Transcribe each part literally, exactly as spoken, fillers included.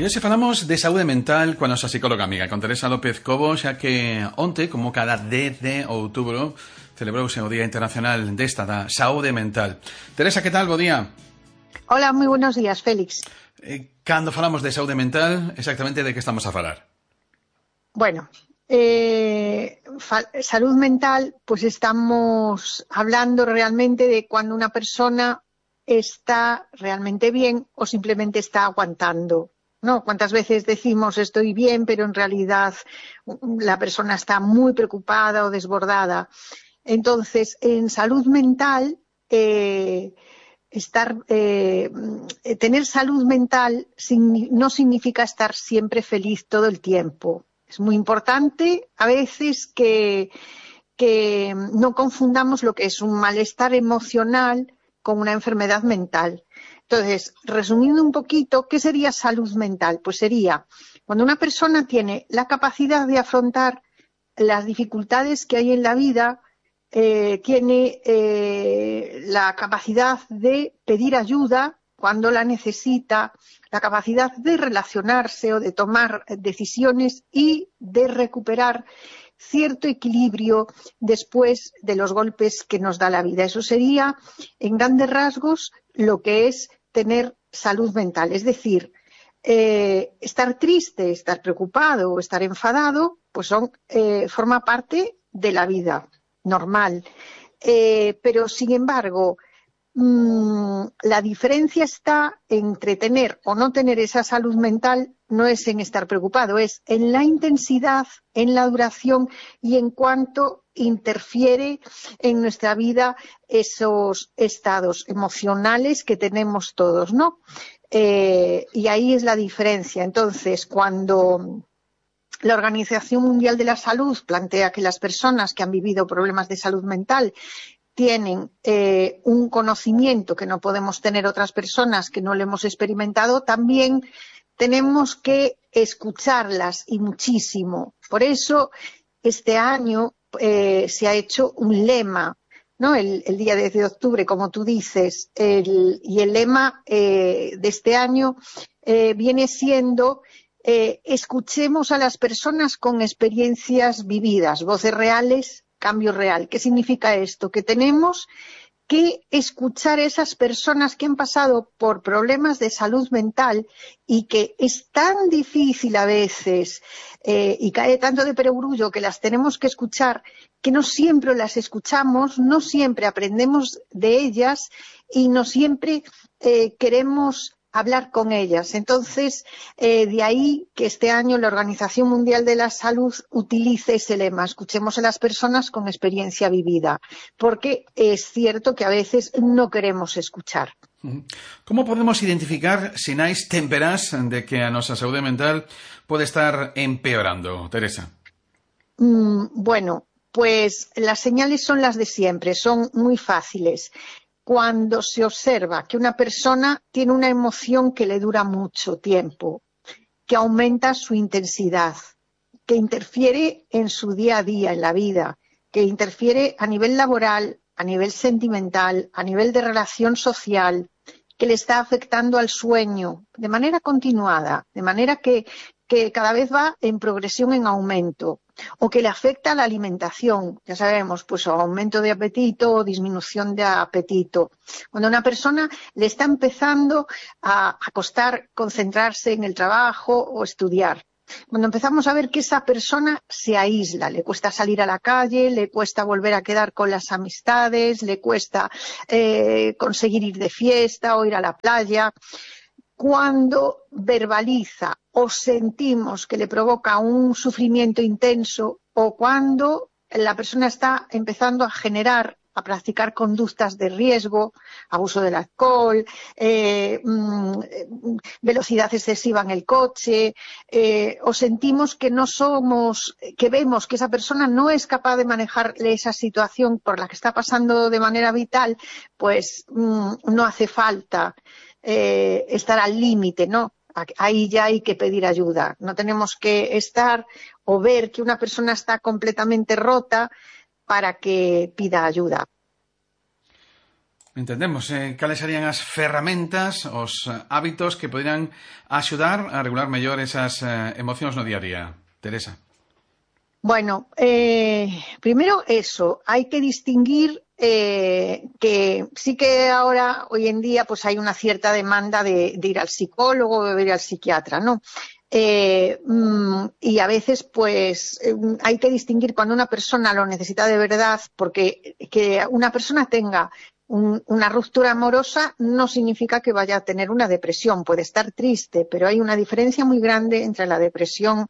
E hoxe falamos de saúde mental coa nosa psicóloga amiga, con Teresa López Cobo, xa que onte, como cada dez de outubro, celebrouse o Día Internacional desta da Saúde Mental. Teresa, que tal? Bo día. Hola, moi buenos días, Félix. Eh, cando falamos de saúde mental, exactamente de que estamos a falar? Bueno, eh, salud mental, pues estamos hablando realmente de cuando una persona está realmente bien o simplemente está aguantando, ¿no? ¿Cuántas veces decimos estoy bien, pero en realidad la persona está muy preocupada o desbordada? Entonces, en salud mental, eh, estar, eh, tener salud mental no significa estar siempre feliz todo el tiempo. Es muy importante a veces que, que no confundamos lo que es un malestar emocional con una enfermedad mental. Entonces, resumiendo un poquito, ¿qué sería salud mental? Pues sería cuando una persona tiene la capacidad de afrontar las dificultades que hay en la vida, eh, tiene eh, la capacidad de pedir ayuda cuando la necesita, la capacidad de relacionarse o de tomar decisiones y de recuperar cierto equilibrio después de los golpes que nos da la vida. Eso sería, en grandes rasgos, lo que es tener salud mental. Es decir, eh, estar triste, estar preocupado o estar enfadado, pues son, eh, forma parte de la vida normal. Eh, pero, sin embargo, mmm, la diferencia está entre tener o no tener esa salud mental. No es en estar preocupado, es en la intensidad, en la duración y en cuánto interfiere en nuestra vida esos estados emocionales que tenemos todos, ¿no? Eh, y ahí es la diferencia. Entonces, cuando la Organización Mundial de la Salud plantea que las personas que han vivido problemas de salud mental tienen eh, un conocimiento que no podemos tener otras personas que no lo hemos experimentado, también tenemos que escucharlas y muchísimo. Por eso este año eh, se ha hecho un lema, ¿no? El, el día diez de octubre, como tú dices, el, y el lema eh, de este año eh, viene siendo eh, escuchemos a las personas con experiencias vividas, voces reales, cambio real. ¿Qué significa esto? Que tenemos que escuchar a esas personas que han pasado por problemas de salud mental y que es tan difícil a veces eh, y cae tanto de perogrullo que las tenemos que escuchar, que no siempre las escuchamos, no siempre aprendemos de ellas y no siempre eh, queremos hablar con ellas. Entonces, eh, de ahí que este año la Organización Mundial de la Salud utilice ese lema, escuchemos a las personas con experiencia vivida, porque es cierto que a veces no queremos escuchar. Como podemos identificar sinais temperás de que a nosa saúde mental pode estar empeorando, Teresa? Mm, bueno, pues las señales son las de siempre, son muy fáciles. Cuando se observa que una persona tiene una emoción que le dura mucho tiempo, que aumenta su intensidad, que interfiere en su día a día, en la vida, que interfiere a nivel laboral, a nivel sentimental, a nivel de relación social, que le está afectando al sueño de manera continuada, de manera que, que cada vez va en progresión, en aumento, o que le afecta a la alimentación, ya sabemos, pues aumento de apetito o disminución de apetito. Cuando a una persona le está empezando a, a costar concentrarse en el trabajo o estudiar. Cuando empezamos a ver que esa persona se aísla, le cuesta salir a la calle, le cuesta volver a quedar con las amistades, le cuesta eh, conseguir ir de fiesta o ir a la playa. Cuando verbaliza o sentimos que le provoca un sufrimiento intenso o cuando la persona está empezando a generar, a practicar conductas de riesgo, abuso del alcohol, eh, mmm, velocidad excesiva en el coche, eh, o sentimos que no somos, que vemos que esa persona no es capaz de manejar esa situación por la que está pasando de manera vital, pues mmm, no hace falta Eh, estar al límite, ¿no? Ahí ya hay que pedir ayuda. No tenemos que estar o ver que una persona está completamente rota para que pida ayuda. Entendemos. Eh, cales serían as ferramentas, os eh, hábitos que poderían axudar a regular mellor esas eh, emocións no día a día? Teresa. Bueno, eh, primero eso, hay que distinguir eh, que sí que ahora, hoy en día, pues hay una cierta demanda de, de ir al psicólogo o de ir al psiquiatra, ¿no? Eh, y a veces, pues, hay que distinguir cuando una persona lo necesita de verdad, porque que una persona tenga un, una ruptura amorosa no significa que vaya a tener una depresión. Puede estar triste, pero hay una diferencia muy grande entre la depresión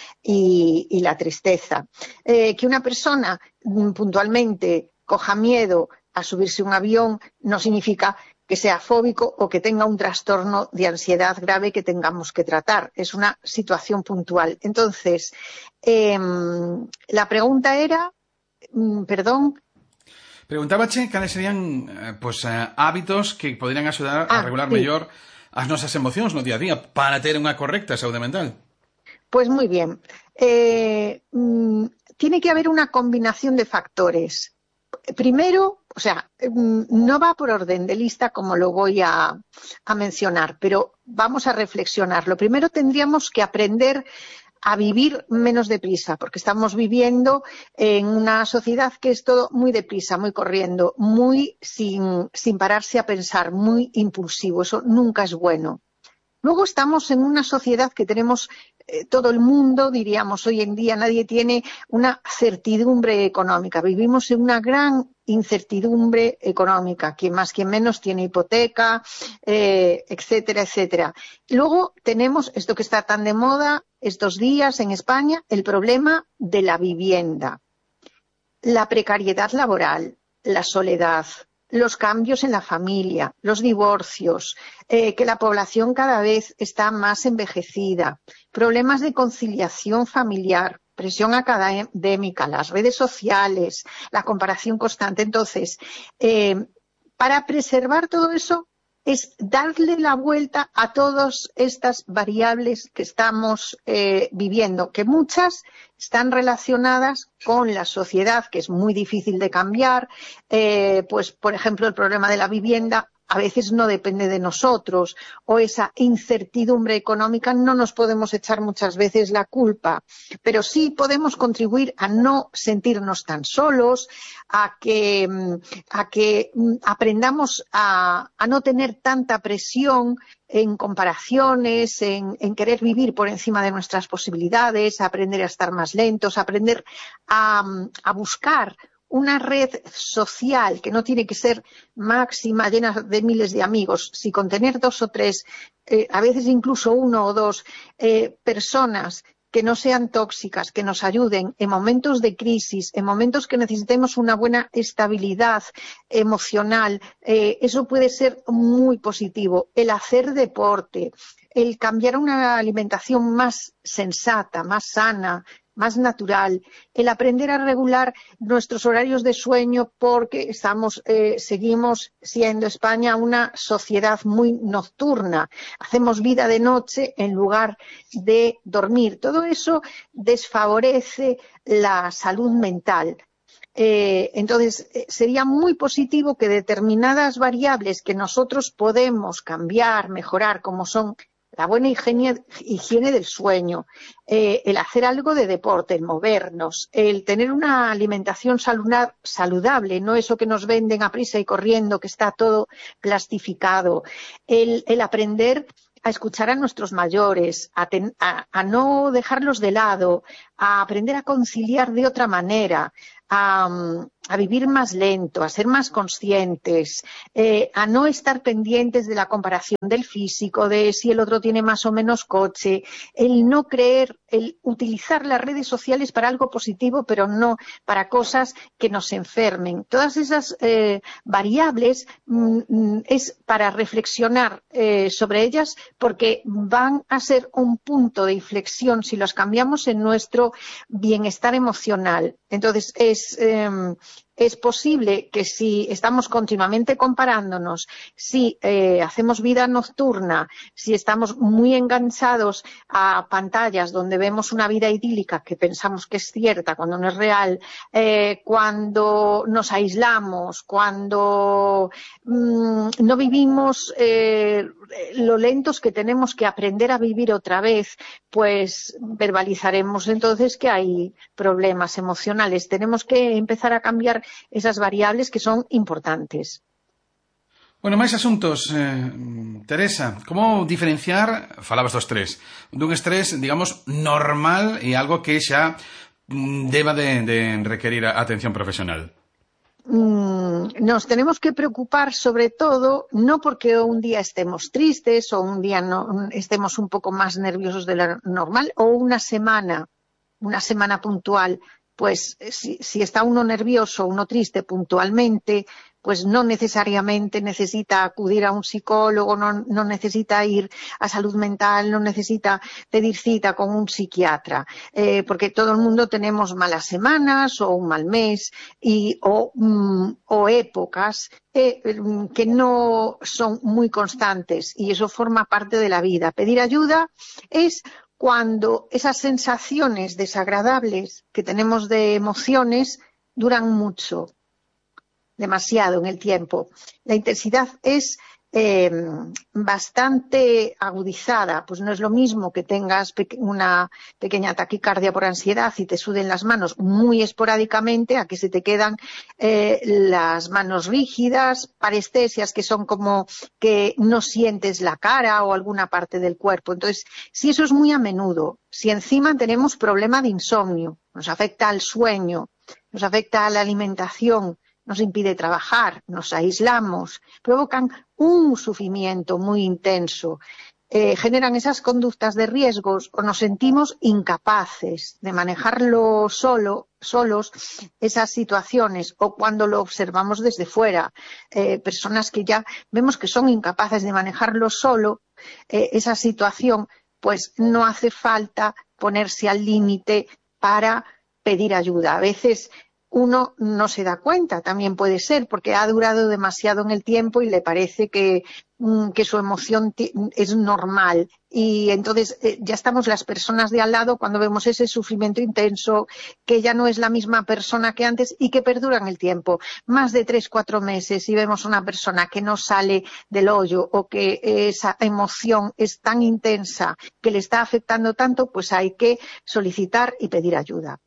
y, y la tristeza. Eh, que una persona puntualmente coja miedo a subirse a un avión no significa que sea fóbico o que tenga un trastorno de ansiedad grave que tengamos que tratar. Es una situación puntual. Entonces, eh, la pregunta era, perdón. Preguntábache cales serían eh, pues, eh, hábitos que poderían axudar ah, a regular sí. mellor as nosas emocións no día a día para ter unha correcta saúde mental. Pues muy bien. Eh, mm, tiene que haber una combinación de factores. Primero, o sea, no va por orden de lista como lo voy a, a mencionar, pero vamos a reflexionar. Lo primero, tendríamos que aprender a vivir menos deprisa, porque estamos viviendo en una sociedad que es todo muy deprisa, muy corriendo, muy sin, sin pararse a pensar, muy impulsivo. Eso nunca es bueno. Luego estamos en una sociedad que tenemos eh, todo el mundo, diríamos hoy en día, nadie tiene una certidumbre económica. Vivimos en una gran incertidumbre económica. Quien más, quien menos tiene hipoteca, eh, etcétera, etcétera. Luego tenemos esto que está tan de moda estos días en España, el problema de la vivienda, la precariedad laboral, la soledad, los cambios en la familia, los divorcios, eh, que la población cada vez está más envejecida, problemas de conciliación familiar, presión académica, las redes sociales, la comparación constante. Entonces, eh, para preservar todo eso es darle la vuelta a todas estas variables que estamos eh, viviendo, que muchas están relacionadas con la sociedad, que es muy difícil de cambiar. Eh, pues, por ejemplo, el problema de la vivienda a veces no depende de nosotros, o esa incertidumbre económica no nos podemos echar muchas veces la culpa, pero sí podemos contribuir a no sentirnos tan solos, a que, a que aprendamos a, a no tener tanta presión en comparaciones, en, en querer vivir por encima de nuestras posibilidades, a aprender a estar más lentos, a aprender a, a buscar una red social que no tiene que ser máxima, llena de miles de amigos, si con tener dos o tres, eh, a veces incluso uno o dos eh, personas que no sean tóxicas, que nos ayuden en momentos de crisis, en momentos que necesitemos una buena estabilidad emocional, eh, eso puede ser muy positivo. El hacer deporte, el cambiar a una alimentación más sensata, más sana, más natural, el aprender a regular nuestros horarios de sueño, porque estamos, eh, seguimos siendo España una sociedad muy nocturna. Hacemos vida de noche en lugar de dormir. Todo eso desfavorece la salud mental. Eh, entonces, eh, sería muy positivo que determinadas variables que nosotros podemos cambiar, mejorar, como son la buena higiene, higiene del sueño, eh, el hacer algo de deporte, el movernos, el tener una alimentación saludable, no eso que nos venden a prisa y corriendo, que está todo plastificado, el, el aprender a escuchar a nuestros mayores, a, ten, a, a no dejarlos de lado, a aprender a conciliar de otra manera, a, a vivir más lento, a ser más conscientes, eh, a no estar pendientes de la comparación del físico, de si el otro tiene más o menos coche, el no creer, el utilizar las redes sociales para algo positivo, pero no para cosas que nos enfermen. Todas esas eh, variables mm, es para reflexionar eh, sobre ellas, porque van a ser un punto de inflexión si los cambiamos en nuestro bienestar emocional. Entonces, es, eh, es posible que si estamos continuamente comparándonos, si eh, hacemos vida nocturna, si estamos muy enganchados a pantallas donde vemos una vida idílica que pensamos que es cierta cuando no es real, eh, cuando nos aislamos, cuando mmm, no vivimos eh, lo lentos que tenemos que aprender a vivir otra vez, pues verbalizaremos entonces que hay problemas emocionales. Tenemos que empezar a cambiar esas variables que son importantes. Bueno, máis asuntos. Eh, Teresa, como diferenciar, falabas dos tres, dun estrés, digamos, normal e algo que xa deba de, de requerir atención profesional? Nos tenemos que preocupar sobre todo no porque un día estemos tristes o un día no, estemos un poco más nerviosos de lo normal o una semana, una semana puntual. Pues si, si está uno nervioso, uno triste puntualmente, pues no necesariamente necesita acudir a un psicólogo, no, no necesita ir a salud mental, no necesita pedir cita con un psiquiatra, eh, porque todo el mundo tenemos malas semanas o un mal mes y, o, mm, o épocas eh, que no son muy constantes y eso forma parte de la vida. Pedir ayuda es cuando esas sensaciones desagradables que tenemos de emociones duran mucho, demasiado en el tiempo. La intensidad es eh, bastante agudizada, pues no es lo mismo que tengas pe- una pequeña taquicardia por ansiedad y te suden las manos muy esporádicamente a que se te quedan eh, las manos rígidas, parestesias que son como que no sientes la cara o alguna parte del cuerpo. Entonces, si eso es muy a menudo, si encima tenemos problema de insomnio, nos afecta al sueño, nos afecta a la alimentación, nos impide trabajar, nos aislamos, provocan un sufrimiento muy intenso, eh, generan esas conductas de riesgos o nos sentimos incapaces de manejarlo solo, solos esas situaciones o cuando lo observamos desde fuera, eh, personas que ya vemos que son incapaces de manejarlo solo, eh, esa situación, pues no hace falta ponerse al límite para pedir ayuda. A veces uno no se da cuenta, también puede ser, porque ha durado demasiado en el tiempo y le parece que, que su emoción es normal. Y entonces eh, ya estamos las personas de al lado cuando vemos ese sufrimiento intenso, que ya no es la misma persona que antes y que perdura en el tiempo. Más de tres, cuatro meses y vemos una persona que no sale del hoyo o que esa emoción es tan intensa que le está afectando tanto, pues hay que solicitar y pedir ayuda.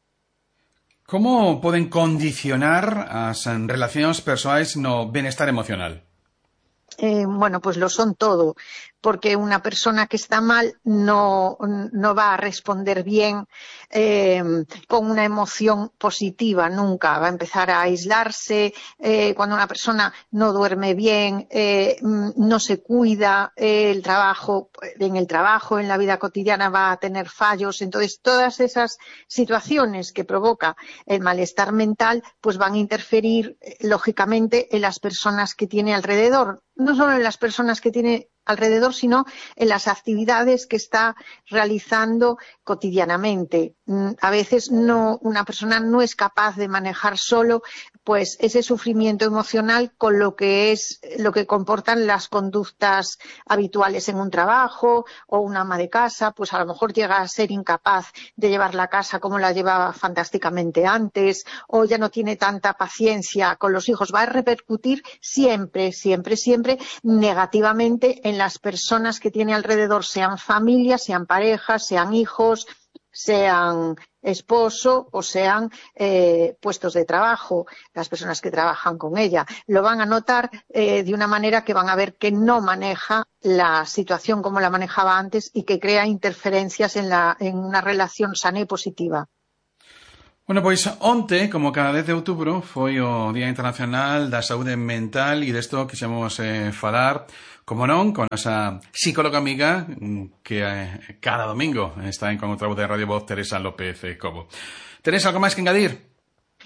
Como poden condicionar as relacións persoais no benestar emocional? Eh, bueno, pues lo son todo, porque una persona que está mal no, no va a responder bien eh, con una emoción positiva nunca, va a empezar a aislarse, eh, cuando una persona no duerme bien, eh, no se cuida, eh, el trabajo, en el trabajo, en la vida cotidiana va a tener fallos, entonces todas esas situaciones que provoca el malestar mental pues van a interferir eh, lógicamente en las personas que tiene alrededor, no solo en las personas que tiene alrededor, sino en las actividades que está realizando cotidianamente. A veces no, una persona no es capaz de manejar solo pues ese sufrimiento emocional con lo que es lo que comportan las conductas habituales en un trabajo o una ama de casa, pues a lo mejor llega a ser incapaz de llevar la casa como la llevaba fantásticamente antes o ya no tiene tanta paciencia con los hijos. Va a repercutir siempre, siempre, siempre negativamente en las personas que tiene alrededor, sean familias, sean parejas, sean hijos, sean esposo o sean eh, puestos de trabajo, las personas que trabajan con ella. Lo van a notar eh, de una manera que van a ver que no maneja la situación como la manejaba antes y que crea interferencias en, la, en una relación sana y positiva. Bueno, pois onte, como cada dez de outubro, foi o Día Internacional da Saúde Mental e desto quixemos eh, falar, como non, con esa psicóloga amiga que eh, cada domingo está en con outra voz de Radio Voz, Teresa López Cobo. Teresa, algo máis que engadir?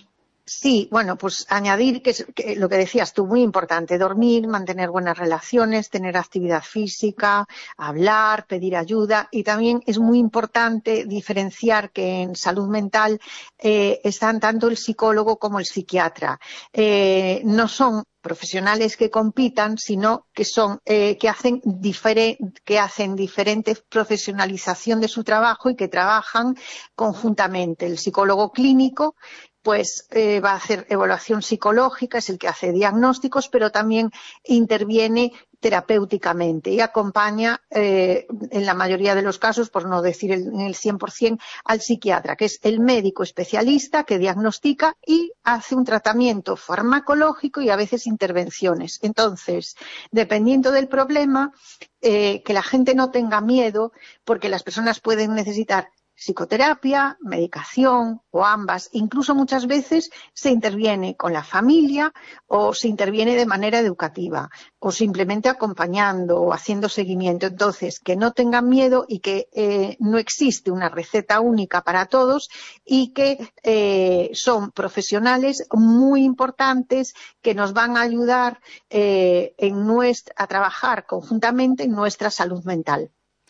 Sí, bueno, pues añadir que, que lo que decías tú, muy importante, dormir, mantener buenas relaciones, tener actividad física, hablar, pedir ayuda, y también es muy importante diferenciar que en salud mental eh, están tanto el psicólogo como el psiquiatra. Eh, no son profesionales que compitan, sino que son eh, que hacen difere, que hacen diferente profesionalización de su trabajo y que trabajan conjuntamente. El psicólogo clínico pues eh, va a hacer evaluación psicológica, es el que hace diagnósticos, pero también interviene terapéuticamente y acompaña eh, en la mayoría de los casos, por no decir el, en el cien por cien, al psiquiatra, que es el médico especialista que diagnostica y hace un tratamiento farmacológico y a veces intervenciones. Entonces, dependiendo del problema, eh, que la gente no tenga miedo, porque las personas pueden necesitar psicoterapia, medicación o ambas. Incluso muchas veces se interviene con la familia o se interviene de manera educativa o simplemente acompañando o haciendo seguimiento. Entonces, que no tengan miedo y que eh, no existe una receta única para todos y que eh, son profesionales muy importantes que nos van a ayudar eh, en nuestra, a trabajar conjuntamente en nuestra salud mental.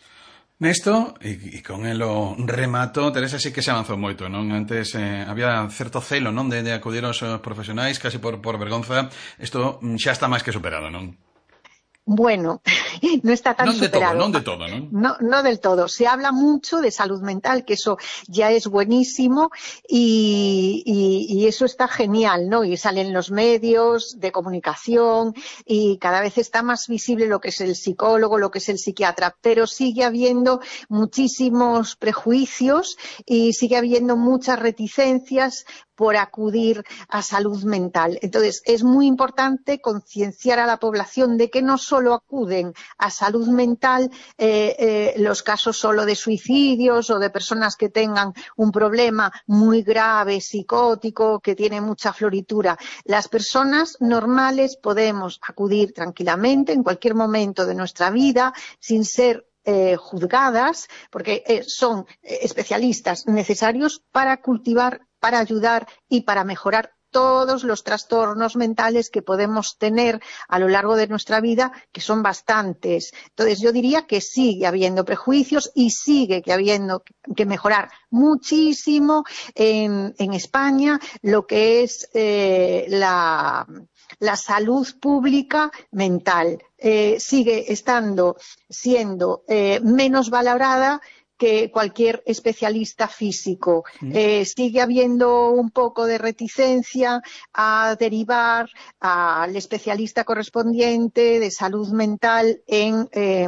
Nesto, e, e con elo remato, Teresa, sí que se avanzou moito, non? Antes eh, había certo celo, non, de, de acudir aos profesionais, casi por, por vergonza. Isto xa está máis que superado, non? Bueno, no está tan non de superado. todo, non de todo, non? No, no del todo. Se habla mucho de salud mental, que eso ya es buenísimo y, y, y eso está genial, ¿no? Y salen los medios de comunicación y cada vez está más visible lo que es el psicólogo, lo que es el psiquiatra, pero sigue habiendo muchísimos prejuicios y sigue habiendo muchas reticencias por acudir a salud mental. Entonces, es muy importante concienciar a la población de que no solo acuden a salud mental eh, eh, los casos solo de suicidios o de personas que tengan un problema muy grave, psicótico, que tiene mucha floritura. Las personas normales podemos acudir tranquilamente en cualquier momento de nuestra vida sin ser Eh, juzgadas, porque eh, son eh, especialistas necesarios para cultivar, para ayudar y para mejorar todos los trastornos mentales que podemos tener a lo largo de nuestra vida, que son bastantes. Entonces, yo diría que sigue habiendo prejuicios y sigue que habiendo que mejorar muchísimo en, en España lo que es eh, la, la salud pública mental. Eh, sigue estando siendo eh, menos valorada que cualquier especialista físico. Eh, sigue habiendo un poco de reticencia a derivar al especialista correspondiente de salud mental en, eh,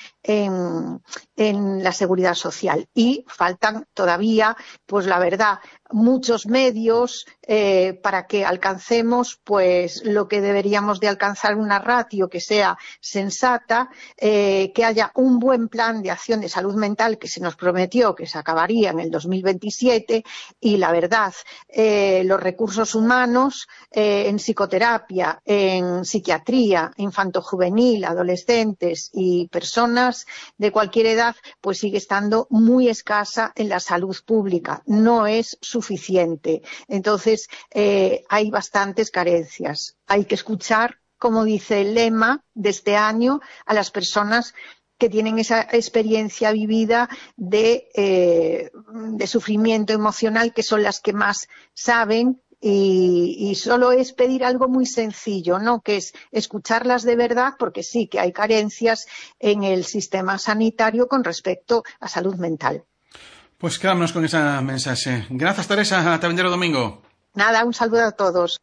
en, en la seguridad social. Y faltan todavía, pues la verdad, muchos medios eh, para que alcancemos pues lo que deberíamos de alcanzar, una ratio que sea sensata, eh, que haya un buen plan de acción de salud mental que se nos prometió que se acabaría en el dos mil veintisiete y la verdad, eh, los recursos humanos eh, en psicoterapia, en psiquiatría, infantojuvenil, adolescentes y personas de cualquier edad, pues sigue estando muy escasa en la salud pública. No es suficiente. Entonces, eh, hay bastantes carencias. Hay que escuchar, como dice el lema de este año, a las personas que tienen esa experiencia vivida de, eh, de sufrimiento emocional, que son las que más saben. Y, y solo es pedir algo muy sencillo, ¿no? Que es escucharlas de verdad, porque sí que hay carencias en el sistema sanitario con respecto a salud mental. Pues quedámonos con ese mensaje. Gracias, Teresa. Hasta vendero domingo. Nada, un saludo a todos.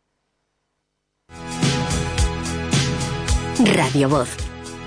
Radio Voz.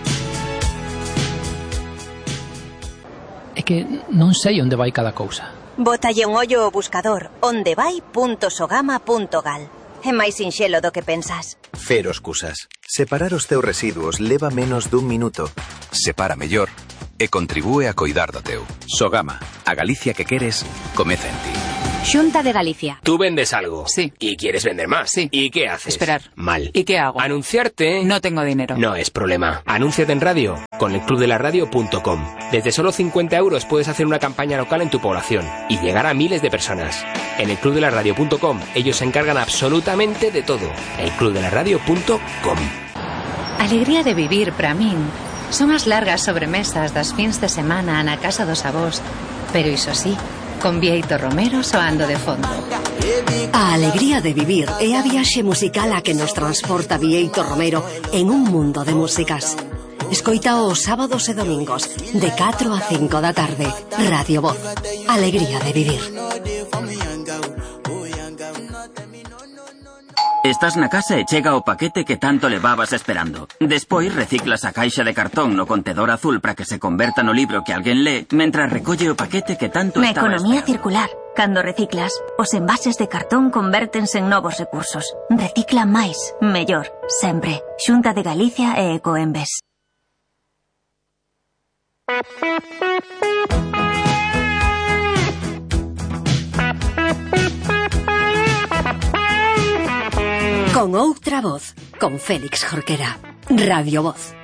É que non sei onde vai cada cousa. Bótalle un ollo ao buscador ondevai punto sogama punto gal. É máis sinxelo do que pensas. Cero excusas. Separar os teus residuos leva menos dun minuto. Separa mellor e contribúe a coidar do teu. Sogama, a Galicia que queres, comeza en ti. Xunta de Galicia. Tú vendes algo. Sí. ¿Y quieres vender más? Sí. ¿Y qué haces? Esperar. Mal. ¿Y qué hago? Anunciarte. No tengo dinero. No es problema. Anúnciate en radio con el club de la radio punto com. Desde solo cincuenta euros puedes hacer una campaña local en tu población y llegar a miles de personas. En el club de la radio punto com ellos se encargan absolutamente de todo. el club de la radio punto com. Alegría de vivir, para min, son as largas sobremesas das fins de semana na casa dos avós, pero iso sí, con Bieito Romero soando de fondo. A alegría de vivir é a viaxe musical a que nos transporta Bieito Romero en un mundo de músicas. Escoita os sábados e domingos de catro a cinco da tarde. Radio Voz. Alegría de vivir. Estás na casa e chega o paquete que tanto levabas esperando. Despois reciclas a caixa de cartón no contedor azul para que se converta no libro que alguén lee, mentras recolle o paquete que tanto Na estaba economía esperando. circular, cando reciclas, os envases de cartón convértense en novos recursos. Recicla máis, mellor, sempre. Xunta de Galicia e Ecoembes. Con outra voz, con Félix Jorquera. Radio Voz.